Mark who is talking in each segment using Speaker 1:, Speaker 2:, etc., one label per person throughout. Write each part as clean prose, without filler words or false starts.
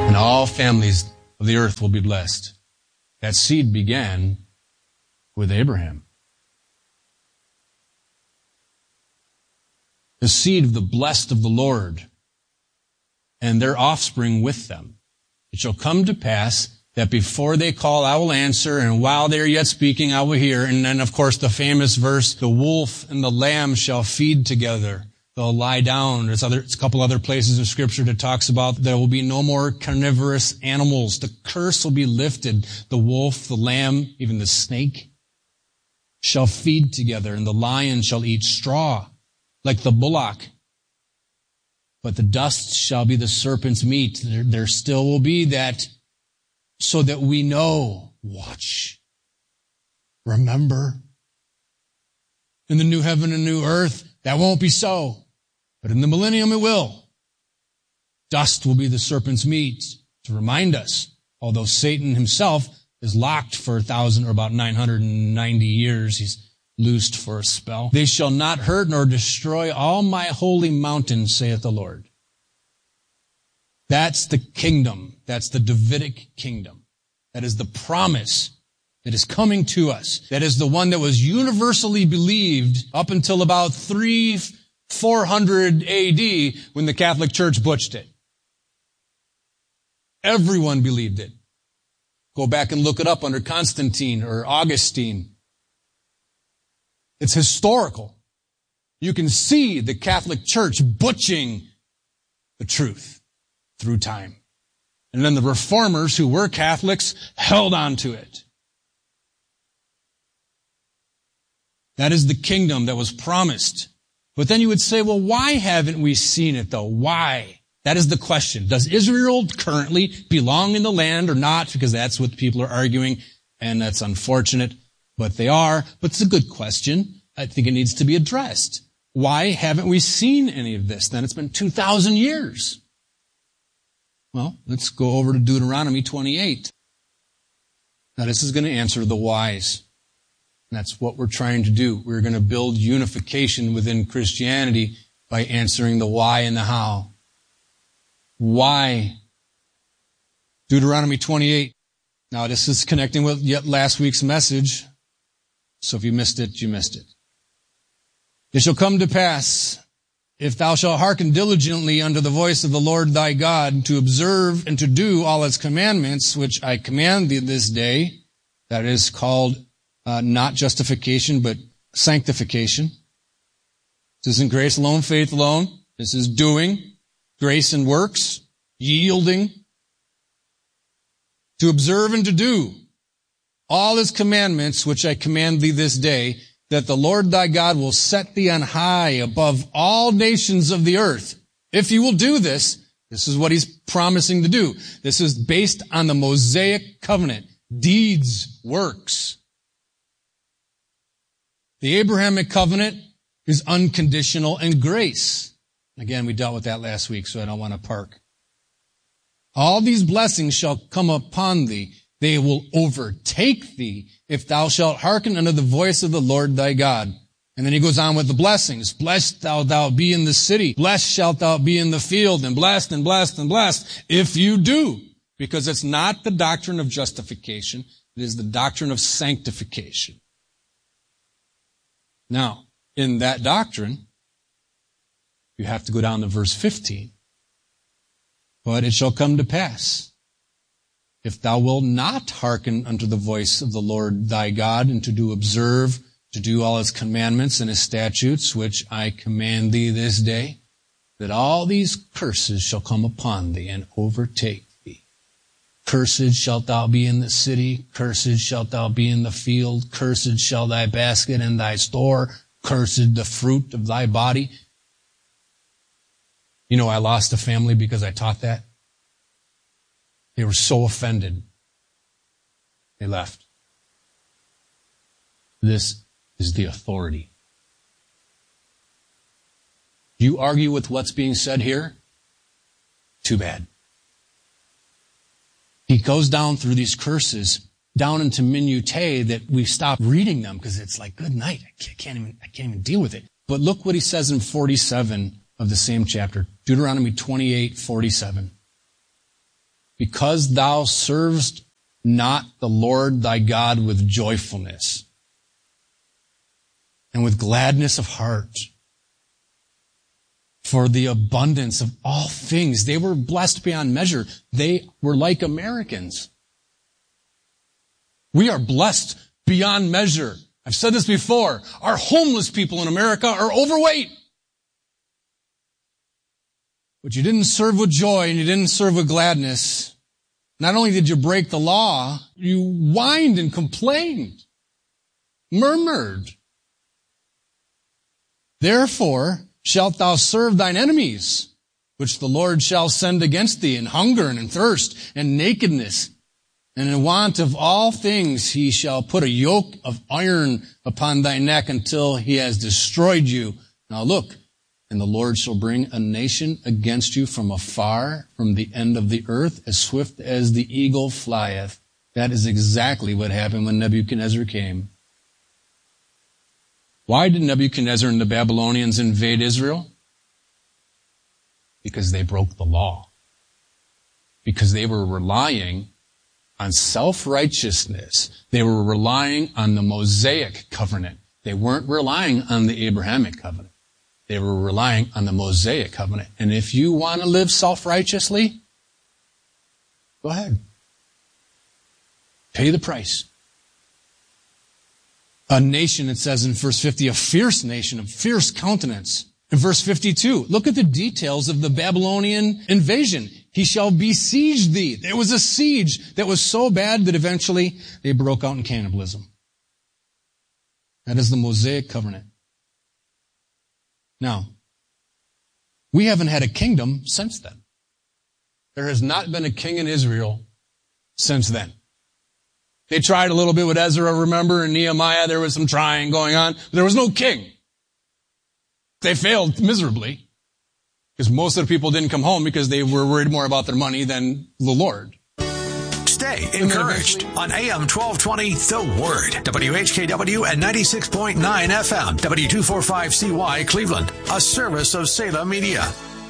Speaker 1: and all families of the earth will be blessed. That seed began with Abraham. The seed of the blessed of the Lord, and their offspring with them. It shall come to pass that before they call, I will answer, and while they are yet speaking, I will hear. And then, of course, the famous verse, the wolf and the lamb shall feed together. They'll lie down. There's a couple other places in Scripture that talks about there will be no more carnivorous animals. The curse will be lifted. The wolf, the lamb, even the snake shall feed together, and the lion shall eat straw like the bullock. But the dust shall be the serpent's meat. There still will be that, so that we know. Watch. Remember. In the new heaven and new earth, that won't be so. But in the millennium it will. Dust will be the serpent's meat, to remind us, although Satan himself is locked for 1,000 or about 990 years, he's loosed for a spell. They shall not hurt nor destroy all my holy mountain, saith the Lord. That's the kingdom. That's the Davidic kingdom. That is the promise that is coming to us. That is the one that was universally believed up until about 400 AD when the Catholic Church butched it. Everyone believed it. Go back and look it up under Constantine or Augustine. It's historical. You can see the Catholic Church butching the truth through time. And then the reformers who were Catholics held on to it. That is the kingdom that was promised. But then you would say, well, why haven't we seen it though? Why? That is the question. Does Israel currently belong in the land or not? Because that's what people are arguing, and that's unfortunate. But they are. But it's a good question. I think it needs to be addressed. Why haven't we seen any of this? Then it's been 2,000 years. Well, let's go over to Deuteronomy 28. Now this is going to answer the whys. And that's what we're trying to do. We're going to build unification within Christianity by answering the why and the how. Why? Deuteronomy 28. Now this is connecting with yet last week's message. So if you missed it, you missed it. It shall come to pass, if thou shalt hearken diligently unto the voice of the Lord thy God, to observe and to do all his commandments, which I command thee this day, that is called not justification, but sanctification. This isn't grace alone, faith alone. This is doing, grace and works, yielding. To observe and to do all his commandments, which I command thee this day, that the Lord thy God will set thee on high above all nations of the earth. If you will do this, this is what he's promising to do. This is based on the Mosaic covenant. Deeds, works. The Abrahamic covenant is unconditional and grace. Again, we dealt with that last week, so I don't want to park. All these blessings shall come upon thee. They will overtake thee if thou shalt hearken unto the voice of the Lord thy God. And then he goes on with the blessings. Blessed shalt thou be in the city. Blessed shalt thou be in the field. And blessed and blessed and blessed if you do. Because it's not the doctrine of justification. It is the doctrine of sanctification. Now, in that doctrine, you have to go down to verse 15. But it shall come to pass, if thou wilt not hearken unto the voice of the Lord thy God, and to do observe, to do all his commandments and his statutes, which I command thee this day, that all these curses shall come upon thee and overtake thee. Cursed shalt thou be in the city, cursed shalt thou be in the field, cursed shall thy basket and thy store, cursed the fruit of thy body. You know, I lost a family because I taught that. They were so offended. They left. This is the authority. You argue with what's being said here? Too bad. He goes down through these curses, down into minutiae that we stop reading them because it's like, good night. I can't even deal with it. But look what he says in 47 of the same chapter. Deuteronomy 28:47. because thou servest not the Lord thy God with joyfulness and with gladness of heart, for the abundance of all things. They were blessed beyond measure. They were like Americans. We are blessed beyond measure. I've said this before. Our homeless people in America are overweight. But you didn't serve with joy and you didn't serve with gladness. Not only did you break the law, you whined and complained, murmured. Therefore shalt thou serve thine enemies, which the Lord shall send against thee in hunger and in thirst and nakedness, and in want of all things he shall put a yoke of iron upon thy neck until he has destroyed you. Now look, and the Lord shall bring a nation against you from afar, from the end of the earth, as swift as the eagle flieth. That is exactly what happened when Nebuchadnezzar came. Why did Nebuchadnezzar and the Babylonians invade Israel? Because they broke the law. Because they were relying on self-righteousness. They were relying on the Mosaic covenant. They weren't relying on the Abrahamic covenant. They were relying on the Mosaic covenant. And if you want to live self-righteously, go ahead. Pay the price. A nation, it says in verse 50, a fierce nation, of fierce countenance. In verse 52, look at the details of the Babylonian invasion. He shall besiege thee. There was a siege that was so bad that eventually they broke out in cannibalism. That is the Mosaic covenant. Now, we haven't had a kingdom since then. There has not been a king in Israel since then. They tried a little bit with Ezra, remember, and Nehemiah, there was some trying going on. But there was no king. They failed miserably because most of the people didn't come home because they were worried more about their money than the Lord.
Speaker 2: Stay encouraged on AM 1220, The Word, WHKW and 96.9 FM, W245CY Cleveland, a service of Salem Media.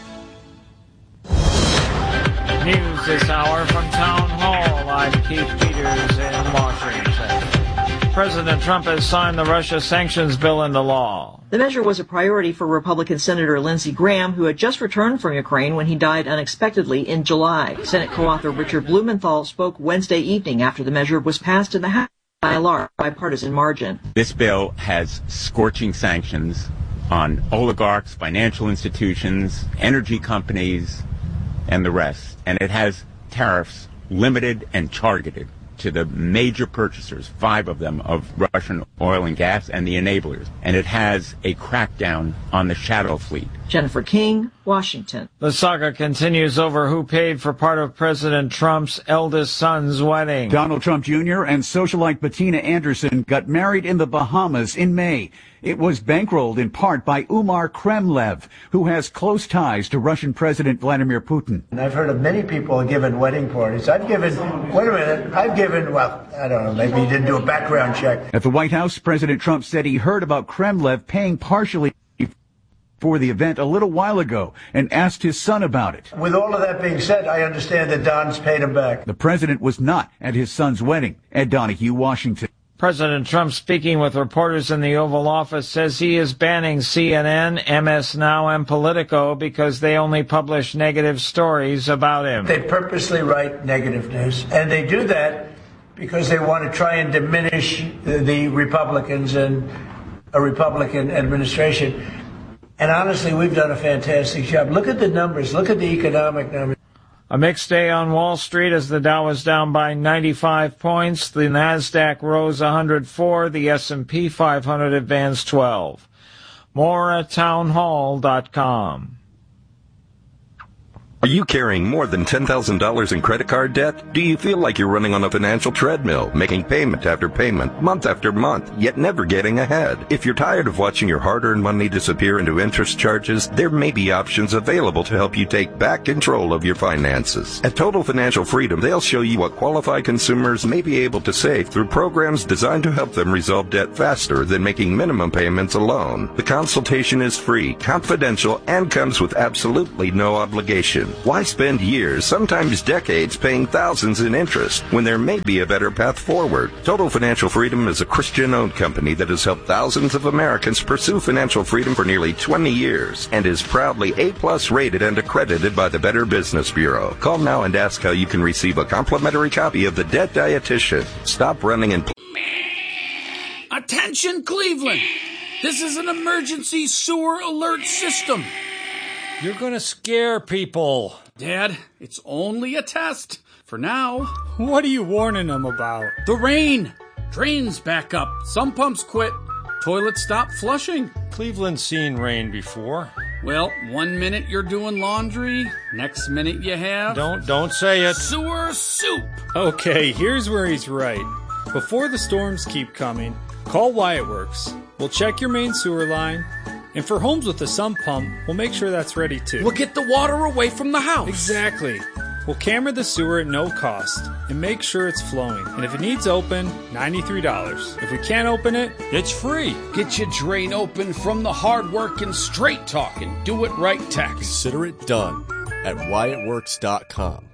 Speaker 3: News this hour from Town Hall. I'm Keith Peters in Washington. President Trump has signed the Russia sanctions bill into law.
Speaker 4: The measure was a priority for Republican Senator Lindsey Graham, who had just returned from Ukraine when he died unexpectedly in July. Senate co-author Richard Blumenthal spoke Wednesday evening after the measure was passed in the House by a large bipartisan margin.
Speaker 5: This bill has scorching sanctions on oligarchs, financial institutions, energy companies, and the rest. And it has tariffs limited and targeted to the major purchasers, 5 of them, of Russian oil and gas and the enablers. And it has a crackdown on the shadow fleet.
Speaker 4: Jennifer King, Washington.
Speaker 3: The saga continues over who paid for part of President Trump's eldest son's wedding.
Speaker 6: Donald Trump Jr. and socialite Bettina Anderson got married in the Bahamas in May. It was bankrolled in part by Umar Kremlev, who has close ties to Russian President Vladimir Putin.
Speaker 7: And I've heard of many people giving wedding parties. well, I don't know, maybe he didn't do a background check.
Speaker 6: At the White House, President Trump said he heard about Kremlev paying partially for the event a little while ago and asked his son about it.
Speaker 7: With all of that being said, I understand that Don's paid him back.
Speaker 6: The president was not at his son's wedding. Ed Donahue, Washington.
Speaker 3: President Trump, speaking with reporters in the Oval Office, says he is banning CNN, MS Now, and Politico because they only publish negative stories about him.
Speaker 7: They purposely write negative news, and they do that because they want to try and diminish the Republicans and a Republican administration. And honestly, we've done a fantastic job. Look at the numbers. Look at the economic numbers.
Speaker 3: A mixed day on Wall Street as the Dow was down by 95 points. The Nasdaq rose 104. The S&P 500 advanced 12. More at townhall.com.
Speaker 8: Are you carrying more than $10,000 in credit card debt? Do you feel like you're running on a financial treadmill, making payment after payment, month after month, yet never getting ahead? If you're tired of watching your hard-earned money disappear into interest charges, there may be options available to help you take back control of your finances. At Total Financial Freedom, they'll show you what qualified consumers may be able to save through programs designed to help them resolve debt faster than making minimum payments alone. The consultation is free, confidential, and comes with absolutely no obligation. Why spend years, sometimes decades, paying thousands in interest when there may be a better path forward? Total Financial Freedom is a Christian-owned company that has helped thousands of Americans pursue financial freedom for nearly 20 years and is proudly A+ rated and accredited by the Better Business Bureau. Call now and ask how you can receive a complimentary copy of The Debt Dietitian. Stop running and...
Speaker 9: Attention, Cleveland! This is an emergency sewer alert system.
Speaker 10: You're gonna scare people.
Speaker 9: Dad, it's only a test. For now.
Speaker 10: What are you warning them about?
Speaker 9: The rain. Drains back up. Some pumps quit. Toilets stop flushing.
Speaker 10: Cleveland's seen rain before.
Speaker 9: Well, 1 minute you're doing laundry. Next minute you have...
Speaker 10: Don't say it.
Speaker 9: Sewer soup.
Speaker 10: Okay, here's where he's right. Before the storms keep coming, call Wyatt Works. We'll check your main sewer line. And for homes with a sump pump, we'll make sure that's ready too.
Speaker 9: We'll get the water away from the house.
Speaker 10: Exactly. We'll camera the sewer at no cost and make sure it's flowing. And if it needs open, $93. If we can't open it, it's free.
Speaker 9: Get your drain open from the hard-working, straight-talking, do-it-right tech.
Speaker 11: Consider it done at WyattWorks.com.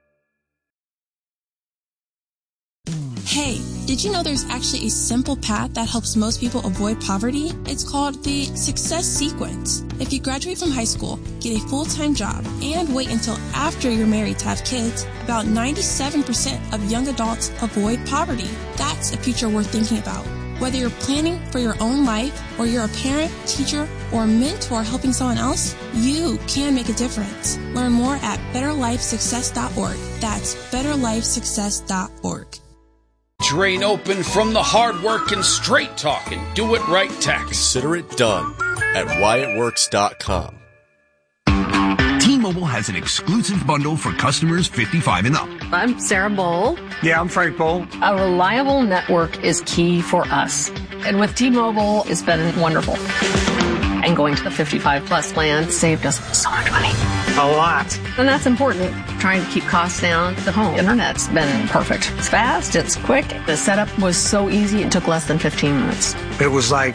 Speaker 12: Hey, did you know there's actually a simple path that helps most people avoid poverty? It's called the Success Sequence. If you graduate from high school, get a full-time job, and wait until after you're married to have kids, about 97% of young adults avoid poverty. That's a future worth thinking about. Whether you're planning for your own life, or you're a parent, teacher, or a mentor helping someone else, you can make a difference. Learn more at betterlifesuccess.org. That's betterlifesuccess.org.
Speaker 9: Drain open from the hard-working, straight-talking, do-it-right tech.
Speaker 11: Consider it done at WyattWorks.com.
Speaker 13: T-Mobile has an exclusive bundle for customers 55 and up.
Speaker 14: I'm Sarah Bowl.
Speaker 7: Yeah, I'm Frank Bowl.
Speaker 14: A reliable network is key for us. And with T-Mobile, it's been wonderful. And going to the 55-plus plan saved us so much money.
Speaker 7: A lot.
Speaker 14: And that's important. Trying to keep costs down. The home internet's been perfect. It's fast, it's quick. The setup was so easy, it took less than 15 minutes.
Speaker 7: It was like,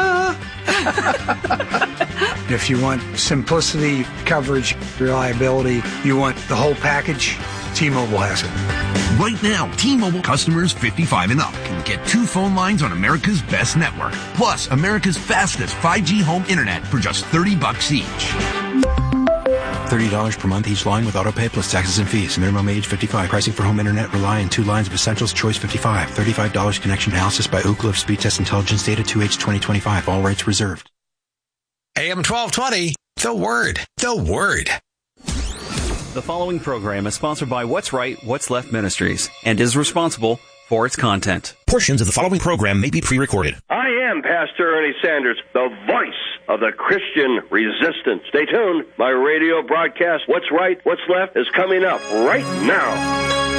Speaker 7: If you want simplicity, coverage, reliability, you want the whole package, T-Mobile has it.
Speaker 13: Right now, T-Mobile customers 55 and up can get 2 phone lines on America's best network, plus America's fastest 5G home internet for just $30 each.
Speaker 15: $30 per month each line with autopay plus taxes and fees. Minimum age 55. Pricing for home internet rely on 2 lines of essentials. Choice 55. $35 connection analysis by Ookla of Speed Test Intelligence Data 2H 2025. All rights reserved.
Speaker 2: AM 1220, The Word. The Word.
Speaker 16: The following program is sponsored by What's Right, What's Left Ministries and is responsible for its content.
Speaker 17: Portions of the following program may be pre-recorded.
Speaker 18: I am Pastor Ernie Sanders, the voice of the Christian resistance. Stay tuned. My radio broadcast, What's Right, What's Left, is coming up right now.